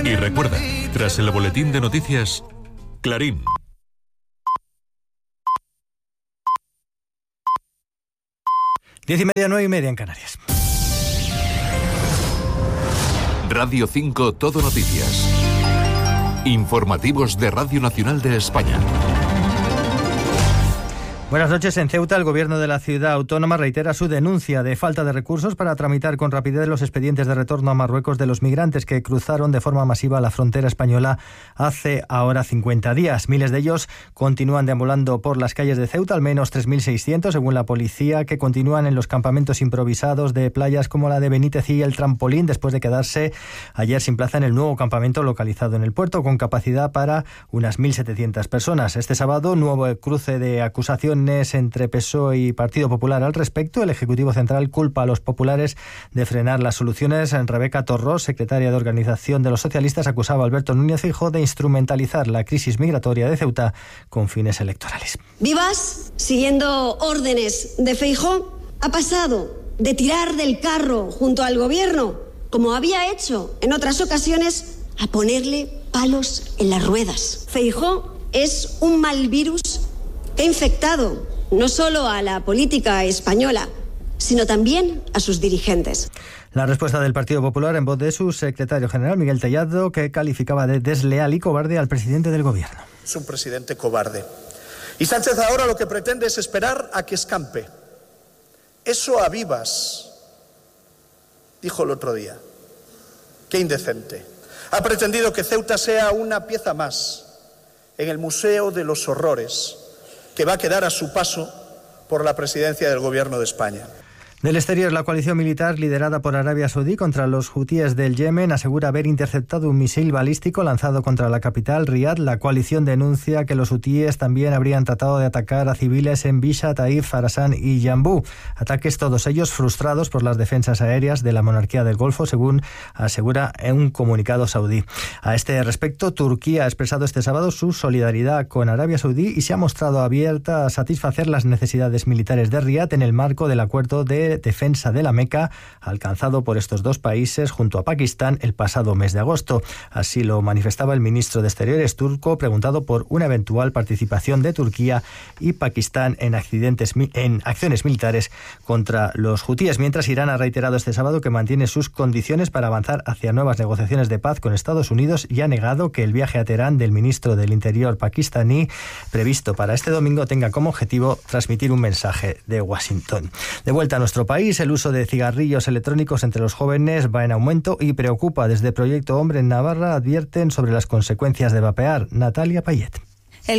Y recuerda, tras el boletín de noticias, Clarín. 10:30, 9:30 en Canarias. Radio 5 Todo Noticias. Informativos de Radio Nacional de España. Buenas noches. En Ceuta, el gobierno de la ciudad autónoma reitera su denuncia de falta de recursos para tramitar con rapidez los expedientes de retorno a Marruecos de los migrantes que cruzaron de forma masiva la frontera española hace ahora 50 días. Miles de ellos continúan deambulando por las calles de Ceuta, al menos 3.600 según la policía, que continúan en los campamentos improvisados de playas como la de Benítez y el Trampolín, después de quedarse ayer sin plaza en el nuevo campamento localizado en el puerto, con capacidad para unas 1.700 personas. Este sábado, nuevo cruce de acusaciones entre PSOE y Partido Popular al respecto. El Ejecutivo Central culpa a los populares de frenar las soluciones. Rebeca Torrós, secretaria de Organización de los Socialistas, acusaba a Alberto Núñez Feijóo de instrumentalizar la crisis migratoria de Ceuta con fines electorales. Vivas, siguiendo órdenes de Feijóo, ha pasado de tirar del carro junto al gobierno, como había hecho en otras ocasiones, a ponerle palos en las ruedas. Feijóo es un mal virus que ha infectado no solo a la política española, sino también a sus dirigentes. La respuesta del Partido Popular en voz de su secretario general, Miguel Tellado, que calificaba de desleal y cobarde al presidente del gobierno. Es un presidente cobarde. Y Sánchez ahora lo que pretende es esperar a que escampe. Eso a Vivas, dijo el otro día. Qué indecente. Ha pretendido que Ceuta sea una pieza más en el Museo de los Horrores, que va a quedar a su paso por la presidencia del Gobierno de España. Del exterior, la coalición militar liderada por Arabia Saudí contra los hutíes del Yemen asegura haber interceptado un misil balístico lanzado contra la capital, Riad. La coalición denuncia que los hutíes también habrían tratado de atacar a civiles en Bisha, Taif, Farasán y Yambú. Ataques todos ellos frustrados por las defensas aéreas de la monarquía del Golfo, según asegura en un comunicado saudí. A este respecto, Turquía ha expresado este sábado su solidaridad con Arabia Saudí y se ha mostrado abierta a satisfacer las necesidades militares de Riad en el marco del acuerdo de defensa de la Meca alcanzado por estos dos países junto a Pakistán el pasado mes de agosto. Así lo manifestaba el ministro de Exteriores turco, preguntado por una eventual participación de Turquía y Pakistán en acciones militares contra los hutíes, mientras Irán ha reiterado este sábado que mantiene sus condiciones para avanzar hacia nuevas negociaciones de paz con Estados Unidos y ha negado que el viaje a Teherán del ministro del Interior pakistaní previsto para este domingo tenga como objetivo transmitir un mensaje de Washington. De vuelta a nuestro país, el uso de cigarrillos electrónicos entre los jóvenes va en aumento y preocupa. Desde Proyecto Hombre en Navarra advierten sobre las consecuencias de vapear. Natalia Payet. El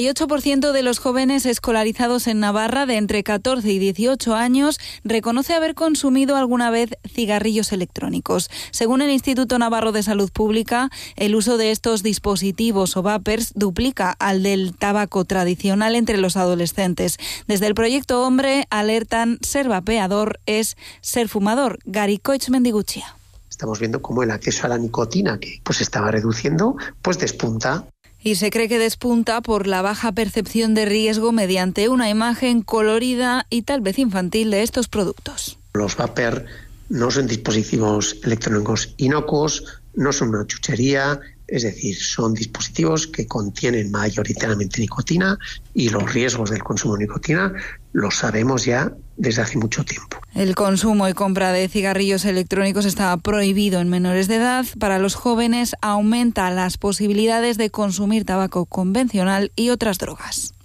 48% de los jóvenes escolarizados en Navarra de entre 14 y 18 años reconoce haber consumido alguna vez cigarrillos electrónicos. Según el Instituto Navarro de Salud Pública, el uso de estos dispositivos o vapers duplica al del tabaco tradicional entre los adolescentes. Desde el Proyecto Hombre alertan: ser vapeador es ser fumador. Garicoich Mendiguchia. Estamos viendo cómo el acceso a la nicotina, que estaba reduciendo, despunta. Y se cree que despunta por la baja percepción de riesgo mediante una imagen colorida y tal vez infantil de estos productos. Los vapor no son dispositivos electrónicos inocuos, no son una chuchería, es decir, son dispositivos que contienen mayoritariamente nicotina y los riesgos del consumo de nicotina los sabemos ya desde hace mucho tiempo. El consumo y compra de cigarrillos electrónicos está prohibido en menores de edad. Para los jóvenes aumenta las posibilidades de consumir tabaco convencional y otras drogas.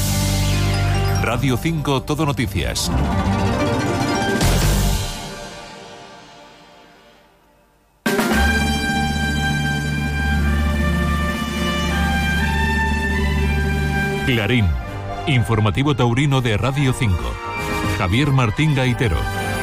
Radio 5 Todo Noticias. Clarín, informativo taurino de Radio 5. Javier Martín Gaitero.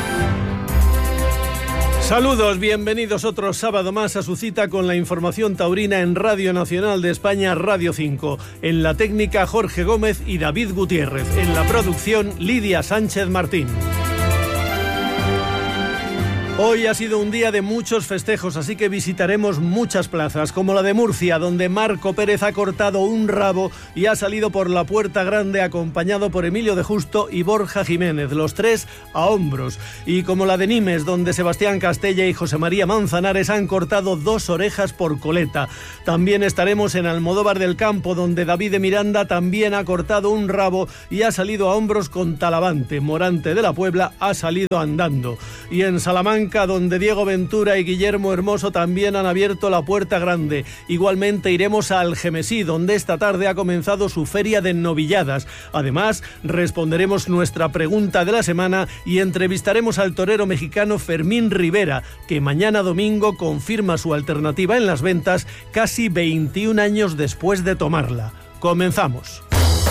Saludos, bienvenidos otro sábado más a su cita con la información taurina en Radio Nacional de España, Radio 5. En la técnica, Jorge Gómez y David Gutiérrez. En la producción, Lidia Sánchez Martín. Hoy ha sido un día de muchos festejos, así que visitaremos muchas plazas, como la de Murcia, donde Marco Pérez ha cortado un rabo y ha salido por la Puerta Grande acompañado por Emilio de Justo y Borja Jiménez, los tres a hombros. Y como la de Nimes, donde Sebastián Castella y José María Manzanares han cortado 2 orejas por coleta. También estaremos en Almodóvar del Campo, donde David de Miranda también ha cortado un rabo y ha salido a hombros con Talavante. Morante de la Puebla ha salido andando. Y en Salamanca, donde Diego Ventura y Guillermo Hermoso también han abierto la Puerta Grande. Igualmente iremos a Algemesí, donde esta tarde ha comenzado su feria de novilladas. Además, responderemos nuestra pregunta de la semana y entrevistaremos al torero mexicano Fermín Rivera, que mañana domingo confirma su alternativa en las ventas casi 21 años después de tomarla. Comenzamos.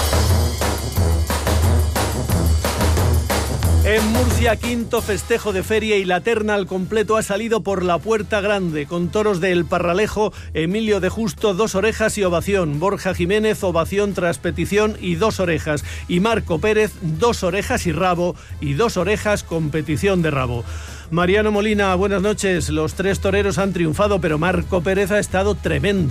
En Murcia, quinto festejo de feria y la terna al completo ha salido por la Puerta Grande, con toros de El Parralejo, Emilio de Justo, 2 orejas y ovación, Borja Jiménez, ovación tras petición y 2 orejas, y Marco Pérez, 2 orejas y rabo, y 2 orejas con petición de rabo. Mariano Molina, buenas noches. Los 3 toreros han triunfado, pero Marco Pérez ha estado tremendo.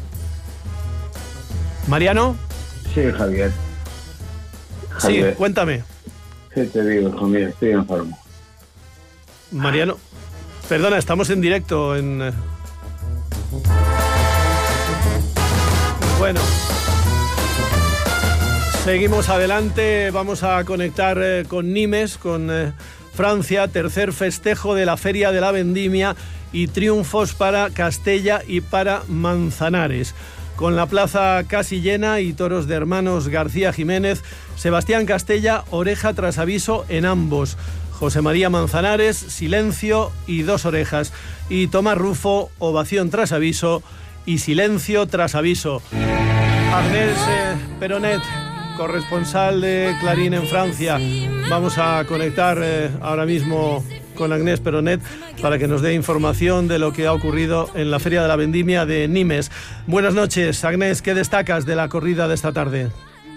¿Mariano? Sí, Javier. Sí, cuéntame. ¿Qué te digo, Javier? Estoy enfermo. Mariano, perdona, estamos en directo en... Bueno, seguimos adelante, vamos a conectar con Nimes, con Francia, tercer festejo de la Feria de la Vendimia y triunfos para Castella y para Manzanares. Con la plaza casi llena y toros de hermanos García Jiménez, Sebastián Castella, oreja tras aviso en ambos. José María Manzanares, silencio y 2 orejas. Y Tomás Rufo, ovación tras aviso y silencio tras aviso. Agnès Peronet, corresponsal de Clarín en Francia. Vamos a conectar ahora mismo con Agnès Peronet para que nos dé información de lo que ha ocurrido en la Feria de la Vendimia de Nimes. Buenas noches, Agnès, ¿qué destacas de la corrida de esta tarde?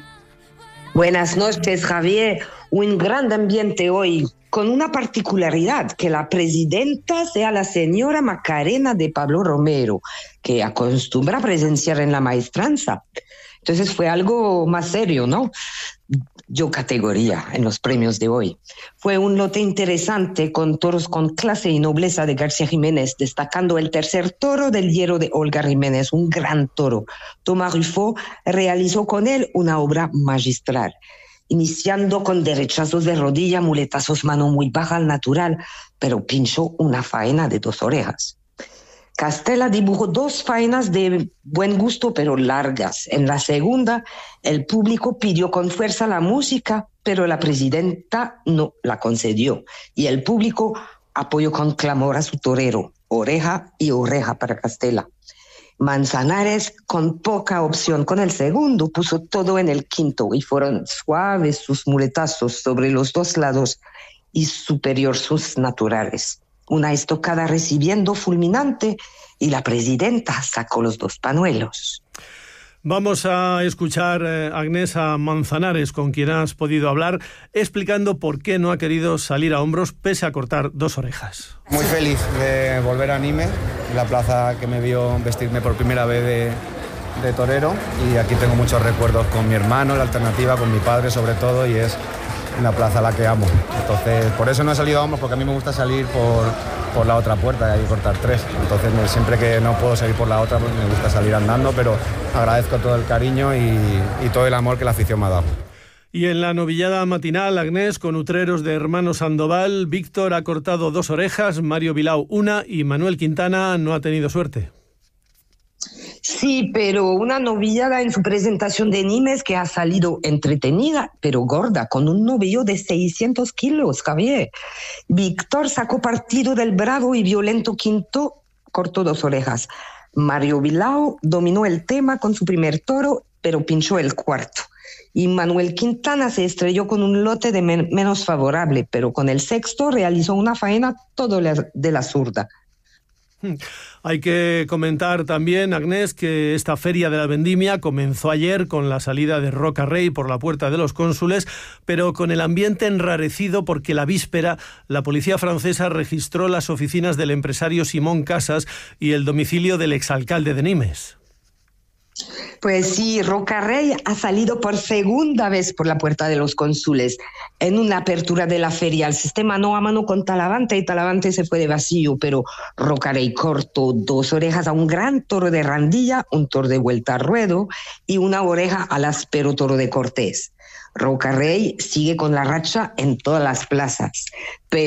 Buenas noches, Javier. Un gran ambiente hoy, con una particularidad, que la presidenta sea la señora Macarena de Pablo Romero, que acostumbra a presenciar en la maestranza. Entonces fue algo más serio, ¿no? Yo categoría en los premios de hoy. Fue un lote interesante con toros con clase y nobleza de García Jiménez, destacando el tercer toro del hierro de Olga Jiménez, un gran toro. Tomás Rufo realizó con él una obra magistral, iniciando con derechazos de rodilla, muletazos mano muy baja al natural, pero pinchó una faena de 2 orejas. Castella dibujó 2 faenas de buen gusto pero largas. En la segunda, el público pidió con fuerza la música, pero la presidenta no la concedió. Y el público apoyó con clamor a su torero, oreja y oreja para Castella. Manzanares, con poca opción con el segundo, puso todo en el quinto y fueron suaves sus muletazos sobre los 2 lados y superior sus naturales. Una estocada recibiendo fulminante y la presidenta sacó los 2 panuelos. Vamos a escuchar, Agnès, a Manzanares, con quien has podido hablar, explicando por qué no ha querido salir a hombros pese a cortar 2 orejas. Muy feliz de volver a Nimes, la plaza que me vio vestirme por primera vez de torero, y aquí tengo muchos recuerdos con mi hermano, la alternativa, con mi padre sobre todo, y es una plaza a la que amo. Entonces, por eso no he salido a hombros, porque a mí me gusta salir por la otra puerta y cortar 3. Entonces, siempre que no puedo salir por la otra, pues me gusta salir andando, pero agradezco todo el cariño y todo el amor que la afición me ha dado. Y en la novillada matinal, Agnès, con utreros de Hermanos Sandoval, Víctor ha cortado 2 orejas, Mario Bilao 1 y Manuel Quintana no ha tenido suerte. Sí, pero una novillada en su presentación de Nimes que ha salido entretenida, pero gorda, con un novillo de 600 kilos, Javier. Víctor sacó partido del bravo y violento quinto, cortó 2 orejas. Mario Bilao dominó el tema con su primer toro, pero pinchó el cuarto. Y Manuel Quintana se estrelló con un lote de menos favorable, pero con el sexto realizó una faena todo de la zurda. Hay que comentar también, Agnès, que esta Feria de la Vendimia comenzó ayer con la salida de Rocarrey por la Puerta de los Cónsules, pero con el ambiente enrarecido porque la víspera la policía francesa registró las oficinas del empresario Simón Casas y el domicilio del exalcalde de Nimes. Pues sí, Rocarrey ha salido por segunda vez por la Puerta de los Cónsules en una apertura de la feria. El sistema mano a mano con Talavante y Talavante se fue de vacío, pero Rocarrey cortó 2 orejas a un gran toro de Randilla, un toro de vuelta a ruedo y una oreja al áspero toro de Cortés. Rocarrey sigue con la racha en todas las plazas.